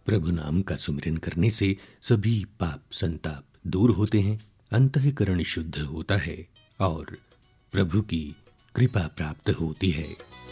प्रभु नाम का सुमिरन करने से सभी पाप संताप दूर होते हैं, अंतःकरण शुद्ध होता है और प्रभु की कृपा प्राप्त होती है।